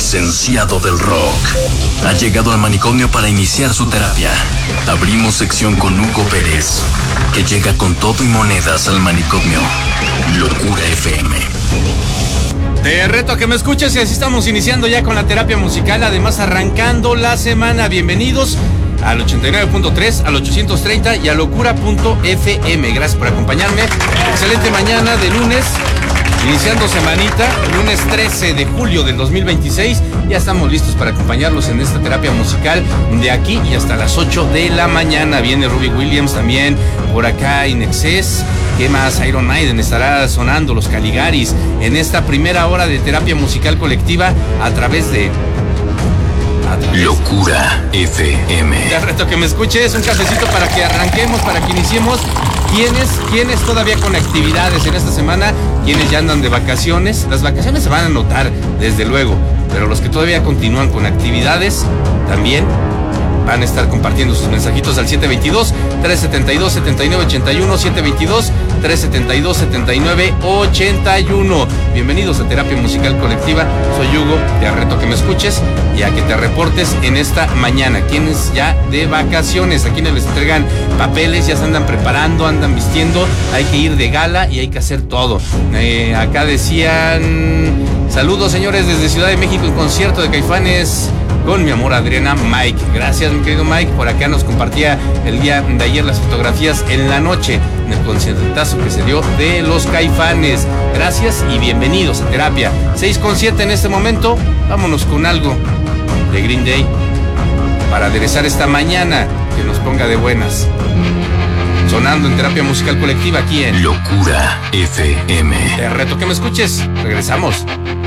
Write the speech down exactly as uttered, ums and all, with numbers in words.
licenciado del rock, ha llegado al manicomio para iniciar su terapia. Abrimos sección con Hugo Pérez, que llega con todo y monedas al manicomio. Locura F M. Te reto a que me escuches y así estamos iniciando ya con la terapia musical, además arrancando la semana. Bienvenidos al ochenta y nueve punto tres, al ochocientos treinta y a locura punto f m. Gracias por acompañarme. Excelente mañana de lunes, iniciando semanita, lunes trece de julio del dos mil veintiséis. Ya estamos listos para acompañarlos en esta terapia musical de aquí y hasta las ocho de la mañana. Viene Robbie Williams también, por acá In Excess. ¿Qué más? Iron Maiden estará sonando, los Caligaris, en esta primera hora de terapia musical colectiva a través de... A través Locura F M. Te reto que me escuches, un cafecito para que arranquemos, para que iniciemos. ¿Quiénes, quiénes todavía con actividades en esta semana? ¿Quiénes ya andan de vacaciones? Las vacaciones se van a notar, desde luego, pero los que todavía continúan con actividades también van a estar compartiendo sus mensajitos al siete dos dos, tres siete dos, siete nueve ocho uno, siete dos dos, tres siete dos, siete nueve ocho uno. Bienvenidos a Terapia Musical Colectiva. Soy Hugo, te reto que me escuches y a que te reportes en esta mañana. Quienes ya de vacaciones, a quienes les entregan papeles, ya se andan preparando, andan vistiendo, hay que ir de gala y hay que hacer todo. Eh, acá decían, saludos señores desde Ciudad de México en concierto de Caifanes con mi amor Adriana. Mike, gracias mi querido Mike. Por acá nos compartía el día de ayer las fotografías en la noche en el conciertazo que se dio de los Caifanes. Gracias y bienvenidos a Terapia. seis con siete en este momento. Vámonos con algo de Green Day para aderezar esta mañana que nos ponga de buenas. Sonando en Terapia Musical Colectiva aquí en Locura F M. Te reto que me escuches. Regresamos.